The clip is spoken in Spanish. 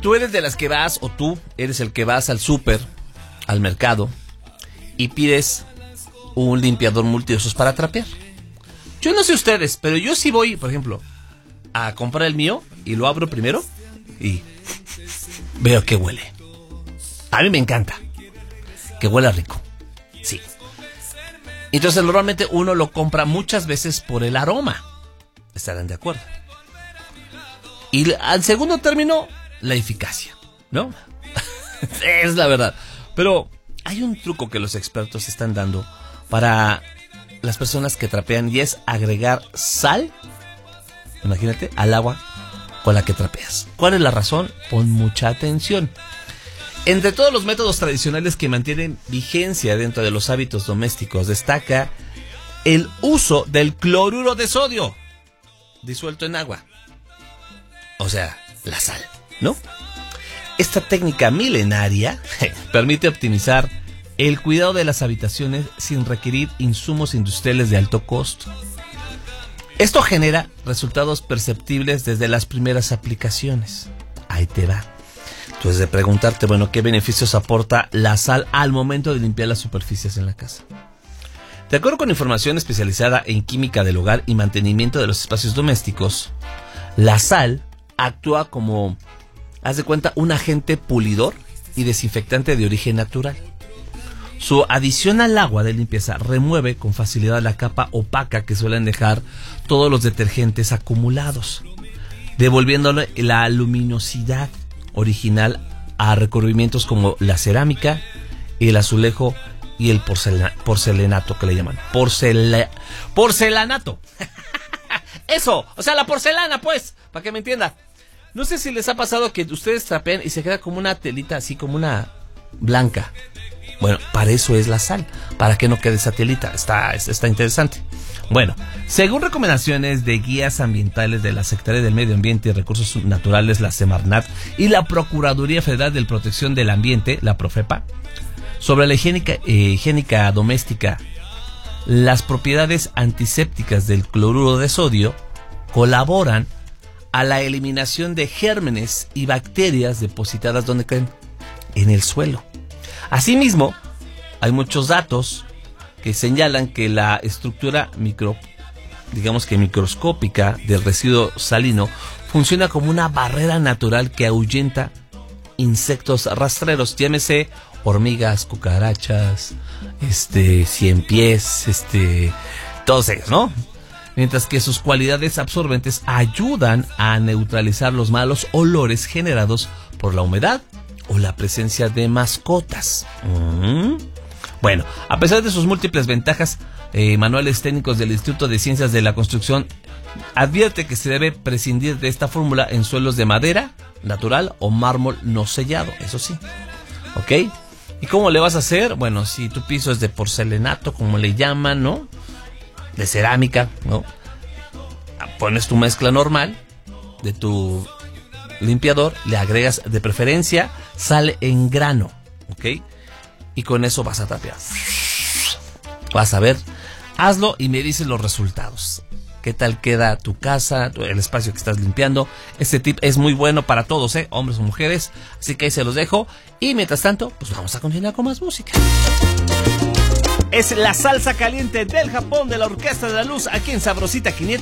Tú eres de las que vas, o tú eres el que vas al súper, al mercado, y pides un limpiador multiusos para trapear. Yo no sé ustedes, pero yo sí voy, por ejemplo, a comprar el mío y lo abro primero y veo que huele. A mí me encanta que huela rico. Sí. Entonces normalmente uno lo compra muchas veces por el aroma. Estarán de acuerdo. Y al segundo término, la eficacia, ¿no? Es la verdad. Pero hay un truco que los expertos están dando para las personas que trapean, y es agregar sal, imagínate, al agua con la que trapeas. ¿Cuál es la razón? Pon mucha atención. Entre todos los métodos tradicionales que mantienen vigencia dentro de los hábitos domésticos, destaca el uso del cloruro de sodio disuelto en agua. O sea, la sal, ¿no? Esta técnica milenaria permite optimizar el cuidado de las habitaciones sin requerir insumos industriales de alto costo. Esto genera resultados perceptibles desde las primeras aplicaciones. Ahí te va. Entonces, de preguntarte, bueno, ¿qué beneficios aporta la sal al momento de limpiar las superficies en la casa? De acuerdo con información especializada en química del hogar y mantenimiento de los espacios domésticos, la sal actúa como, haz de cuenta, un agente pulidor y desinfectante de origen natural. Su adición al agua de limpieza remueve con facilidad la capa opaca que suelen dejar todos los detergentes acumulados, devolviéndole la luminosidad original a recubrimientos como la cerámica, el azulejo y el porcelanato, que le llaman. Porcelanato. Eso, o sea, la porcelana, pues, para que me entienda. No sé si les ha pasado que ustedes trapean y se queda como una telita así, como una blanca. Bueno, para eso es la sal, para que no quede esa telita. Está interesante. Bueno, según recomendaciones de guías ambientales de la Secretaría del Medio Ambiente y Recursos Naturales, la Semarnat, y la Procuraduría Federal de Protección del Ambiente, la Profepa, sobre la higiénica doméstica, las propiedades antisépticas del cloruro de sodio colaboran a la eliminación de gérmenes y bacterias depositadas, ¿dónde creen? En el suelo. Asimismo, hay muchos datos que señalan que la estructura microscópica del residuo salino funciona como una barrera natural que ahuyenta insectos rastreros, llámese hormigas, cucarachas, ciempiés, todos ellos, ¿no? Mientras que sus cualidades absorbentes ayudan a neutralizar los malos olores generados por la humedad o la presencia de mascotas. Bueno, a pesar de sus múltiples ventajas, manuales técnicos del Instituto de Ciencias de la Construcción advierte que se debe prescindir de esta fórmula en suelos de madera natural o mármol no sellado, eso sí. ¿Ok? ¿Y cómo le vas a hacer? Bueno, si tu piso es de porcelanato, como le llaman, ¿no? De cerámica, ¿no? Pones tu mezcla normal de tu limpiador, le agregas de preferencia sal en grano, ¿ok? Y con eso vas a trapear. Vas a ver, hazlo y me dices los resultados. ¿Qué tal queda tu casa, el espacio que estás limpiando? Este tip es muy bueno para todos, hombres o mujeres. Así que ahí se los dejo. Y mientras tanto, pues vamos a continuar con más música. Es la salsa caliente del Japón de la Orquesta de la Luz aquí en Sabrosita 500.